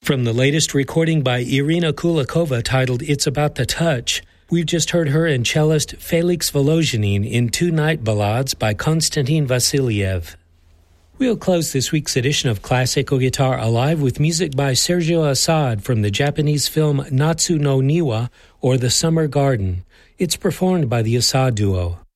From the latest recording by Irina Kulikova titled It's About the Touch, we've just heard her and cellist Felix Volozhinin in two night ballades by Konstantin Vasiliev. We'll close this week's edition of Classical Guitar Alive with music by Sergio Assad from the Japanese film Natsu no Niwa, or The Summer Garden. It's performed by the Assad Duo.